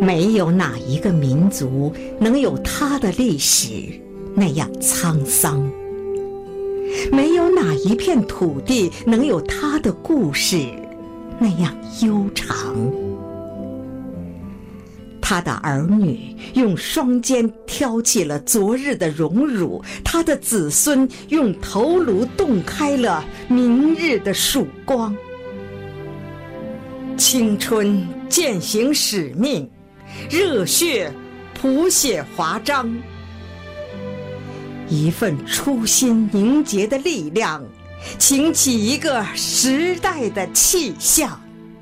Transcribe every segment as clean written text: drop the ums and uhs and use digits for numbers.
没有哪一个民族能有它的历史那样沧桑，没有哪一片土地能有它的故事那样悠长。他的儿女用双肩挑起了昨日的荣辱，他的子孙用头颅洞开了明日的曙光。青春践行使命，热血谱写华章，一份初心凝结的力量，擎起一个时代的气象。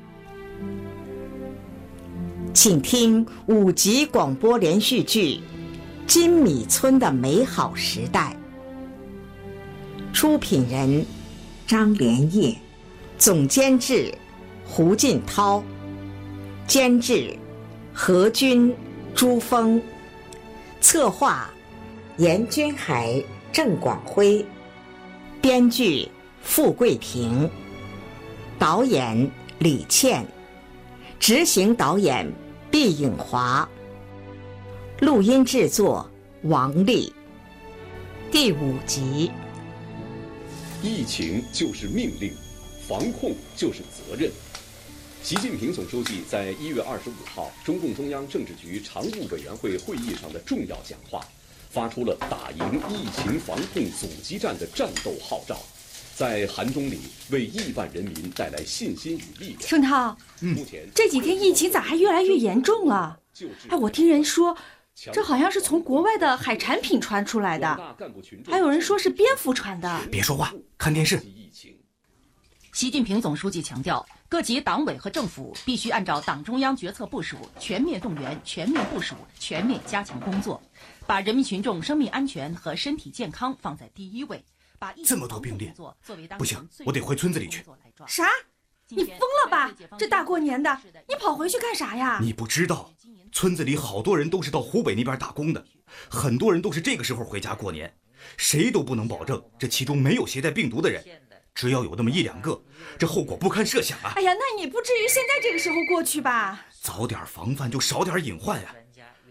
请听5集广播连续剧《金米村的美好时代》，出品人张连业，总监制胡进涛，监制何军、朱峰，策划严君海、郑广辉，编剧傅桂平，导演李倩，执行导演毕颖华，录音制作王丽。第5集。 疫情就是命令，防控就是责任。习近平总书记在1月25号中共中央政治局常务委员会会议上的重要讲话，发出了打赢疫情防控阻击战的战斗号召，在寒冬里为亿万人民带来信心与力量。 盛涛， 目前这几天疫情咋还越来越严重了？我听人说，这好像是从国外的海产品传出来的，还有人说是蝙蝠传的。 别说话，看电视。 习近平总书记强调，各级党委和政府必须按照党中央决策部署，全面动员、全面部署、全面加强工作，把人民群众生命安全和身体健康放在第一位。把这么多病例，不行，我得回村子里去。 啥？你疯了吧？这大过年的，你跑回去干啥呀？ 你不知道，村子里好多人都是到湖北那边打工的，很多人都是这个时候回家过年，谁都不能保证这其中没有携带病毒的人。只要有那么1、2个，这后果不堪设想啊！ 哎呀，那你不至于现在这个时候过去吧？ 早点防范就少点隐患呀。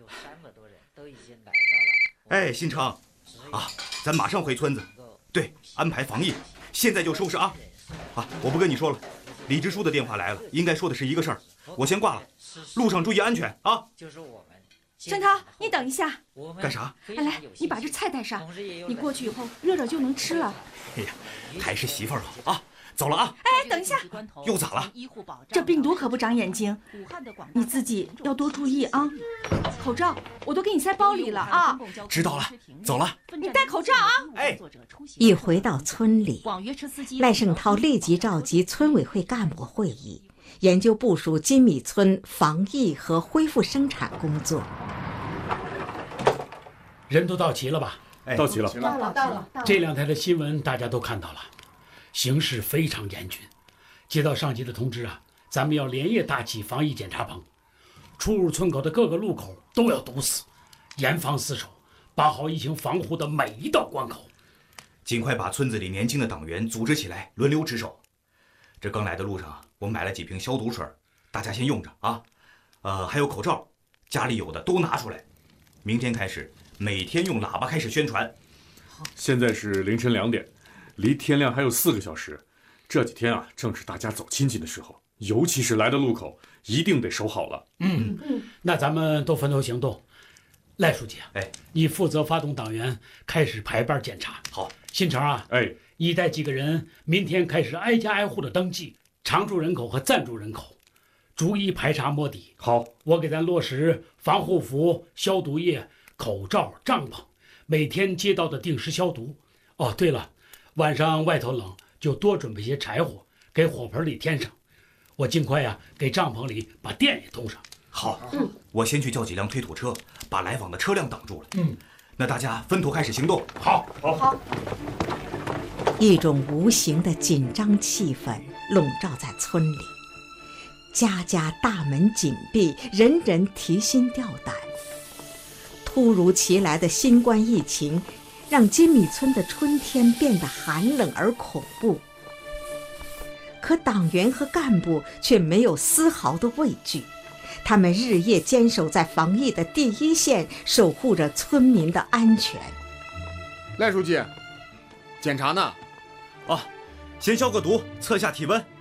哎，新昌，啊，咱马上回村子。对，安排防疫，现在就收拾啊！啊，我不跟你说了，李支书的电话来了，应该说的是一个事儿，我先挂了。路上注意安全啊！ 盛涛，你等一下。 干啥？ 哎，来，你把这菜带上，你过去以后热热就能吃了。 哎呀，还是媳妇儿好啊！走了啊！ 哎，等一下， 又咋了？ 这病毒可不长眼睛，你自己要多注意啊！口罩我都给你塞包里了啊！ 知道了，走了。 你戴口罩啊！ 哎， 一回到村里，赖盛涛立即召集村委会干部会议，研究部署金米村防疫和恢复生产工作。 人都到齐了吧？ 到齐了， 到了。 这2天的新闻大家都看到了，形势非常严峻。接到上级的通知啊，咱们要连夜搭起防疫检查棚，出入村口的各个路口都要堵死，严防死守，把好疫情防护的每一道关口。 尽快把村子里年轻的党员组织起来，轮流值守。这刚来的路上，我买了几瓶消毒水，大家先用着啊。还有口罩，家里有的都拿出来。明天开始，每天用喇叭开始宣传。 现在是凌晨2点，离天亮还有4个小时。这几天啊，正是大家走亲戚的时候，尤其是来的路口，一定得守好了。 那咱们都分头行动。赖书记啊， 哎， 你负责发动党员开始排班检查。 好， 新成啊， 哎， 你带几个人，明天开始挨家挨户的登记常住人口和暂住人口，逐一排查摸底。 好， 我给咱落实防护服、消毒液、口罩、帐篷，每天街道的定时消毒。哦，对了，晚上外头冷，就多准备些柴火，给火盆里添上。我尽快呀，给帐篷里把电也通上。 好，我先去叫几辆推土车，把来往的车辆挡住了。那大家分头开始行动。 好。 一种无形的紧张气氛笼罩在村里，家家大门紧闭，人人提心吊胆。突如其来的新冠疫情让金米村的春天变得寒冷而恐怖，可党员和干部却没有丝毫的畏惧， 他们日夜坚守在防疫的第一线，守护着村民的安全。 赖书记，检查呢？ 啊，先消个毒，测下体温。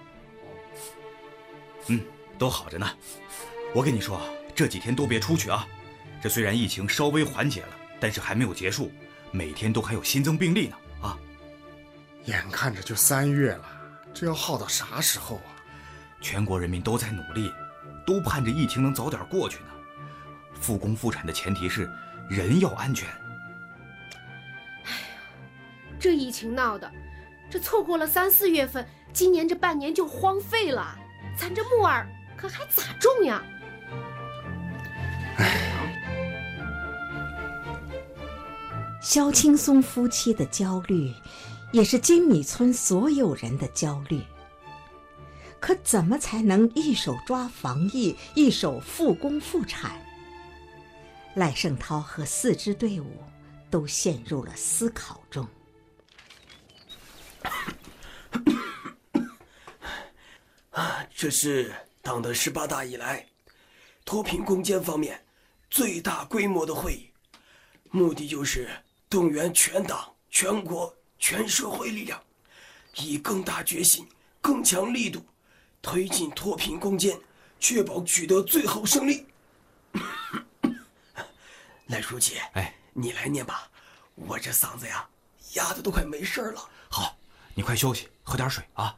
都好着呢。我跟你说，这几天都别出去啊。这虽然疫情稍微缓解了，但是还没有结束，每天都还有新增病例呢啊。 眼看着就3月了，这要耗到啥时候啊？ 全国人民都在努力，都盼着疫情能早点过去呢。复工复产的前提是人要安全。 哎呀，这疫情闹的，这错过了3、4月份，今年这半年就荒废了，咱这木耳可还咋种呀？ 肖青松夫妻的焦虑，也是金米村所有人的焦虑。可怎么才能一手抓防疫，一手复工复产？赖胜涛和4支队伍都陷入了思考中。 这是党的18大以来脱贫攻坚方面最大规模的会议，目的就是动员全党、全国、全社会力量，以更大决心、更强力度推进脱贫攻坚，确保取得最后胜利。赖书记，你来念吧，我这嗓子呀哑的都快没事了。 好，你快休息，喝点水啊。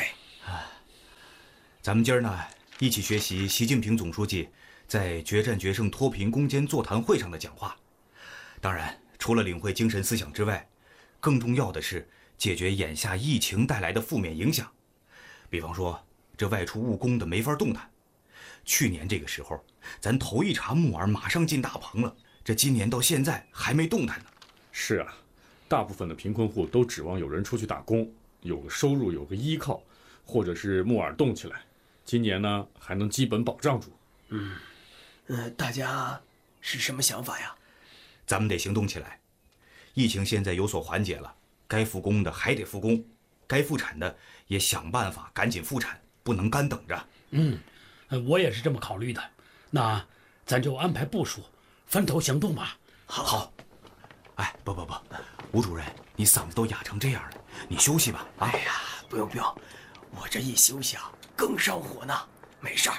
咱们今儿呢，一起学习习近平总书记在决战决胜脱贫攻坚座谈会上的讲话。当然，除了领会精神思想之外，更重要的是解决眼下疫情带来的负面影响。比方说，这外出务工的没法动弹。去年这个时候，咱头一茬木耳马上进大棚了，这今年到现在还没动弹呢。 是啊，大部分的贫困户都指望有人出去打工，有个收入，有个依靠，或者是木耳动起来。今年呢，还能基本保障住。 大家是什么想法呀？ 咱们得行动起来。疫情现在有所缓解了，该复工的还得复工，该复产的也想办法赶紧复产，不能干等着。 我也是这么考虑的。那咱就安排部署，分头行动吧。 好。哎，不，吴主任，你嗓子都哑成这样了，你休息吧。 哎呀，不用，我这一休息啊，更上火呢。没事儿。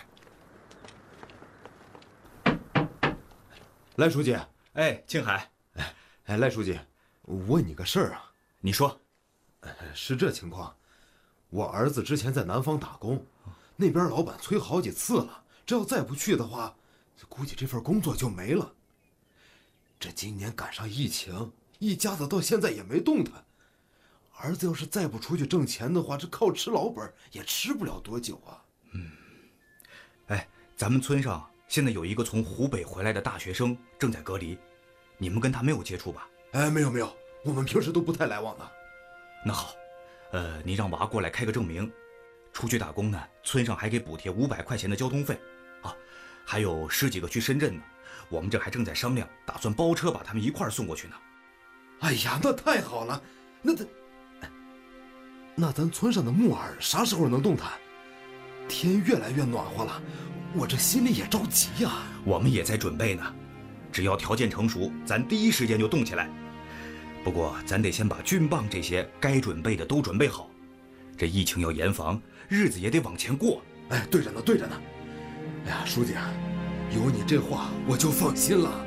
赖书记， 庆海， 赖书记，我问你个事儿啊。 你说。 是这情况，我儿子之前在南方打工，那边老板催好几次了，这要再不去的话，估计这份工作就没了。这今年赶上疫情，一家子到现在也没动弹。儿子要是再不出去挣钱的话，这靠吃老本也吃不了多久啊。 咱们村上现在有一个从湖北回来的大学生正在隔离，你们跟他没有接触吧？ 没有，我们平时都不太来往的。 那好，你让娃过来开个证明。出去打工呢，村上还给补贴500块钱的交通费啊，还有10几个去深圳呢，我们这还正在商量，打算包车把他们一块儿送过去呢。 哎呀，那太好了，那咱村上的木耳啥时候能动弹？天越来越暖和了，我这心里也着急呀。 我们也在准备呢，只要条件成熟，咱第一时间就动起来。不过咱得先把菌棒这些该准备的都准备好，这疫情要严防，日子也得往前过。 对着呢。哎呀，书记啊，有你这话我就放心了。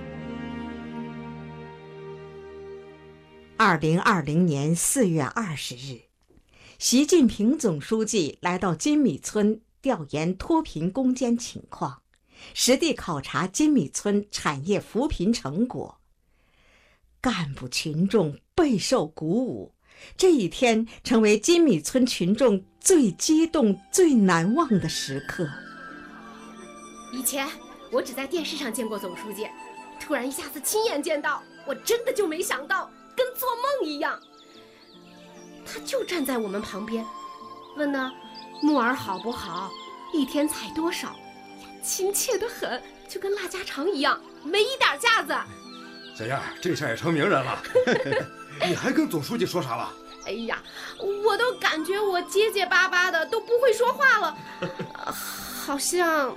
2020年4月20日，习近平总书记来到金米村调研脱贫攻坚情况，实地考察金米村产业扶贫成果。干部群众备受鼓舞，这一天成为金米村群众最激动、最难忘的时刻。 以前我只在电视上见过总书记，突然一下子亲眼见到，我真的就没想到，跟做梦一样。他就站在我们旁边，问呢木耳好不好，一天采多少，亲切得很，就跟拉家常一样，没一点架子。 小燕，这下也成名人了。你还跟总书记说啥了？ 哎呀，我都感觉我结结巴巴的，都不会说话了，好像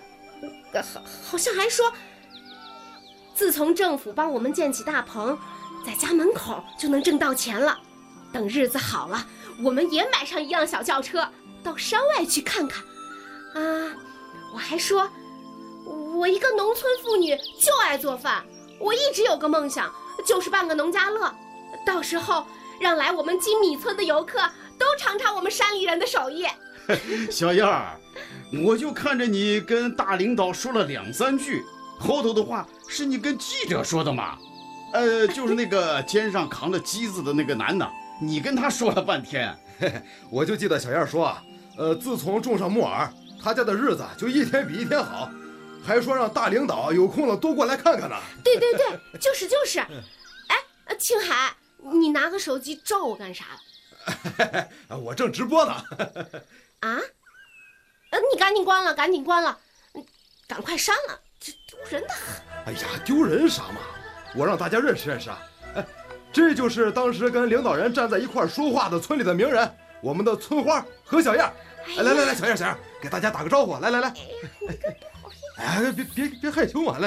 好像还说，自从政府帮我们建起大棚，在家门口就能挣到钱了。等日子好了，我们也买上一辆小轿车，到山外去看看。我还说，我一个农村妇女就爱做饭，我一直有个梦想，就是办个农家乐，到时候让来我们金米村的游客都尝尝我们山里人的手艺。 小燕儿，我就看着你跟大领导说了2、3句，后头的话是你跟记者说的嘛？就是那个肩上扛着机子的那个男的，你跟他说了半天。 我就记得小燕说啊，自从种上木耳，他家的日子就一天比一天好，还说让大领导有空了多过来看看呢。 对，就是。哎，青海，你拿个手机照我干啥？ 我正直播呢。 啊？你赶紧关了，赶快删了，这丢人的很。 哎呀，丢人啥嘛？我让大家认识认识啊！哎，这就是当时跟领导人站在一块说话的村里的名人，我们的村花何小燕。来，小燕，给大家打个招呼，来。哎呀，你个讨厌！哎，别害羞嘛，来。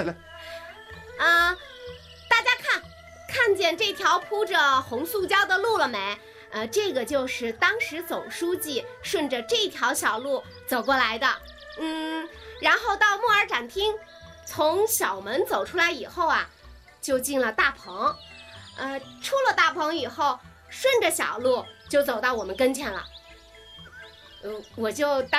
大家看见这条铺着红塑胶的路了没？这个就是当时总书记顺着这条小路走过来的。然后到木耳展厅，从小门走出来以后啊，就进了大棚。出了大棚以后，顺着小路就走到我们跟前了。我就当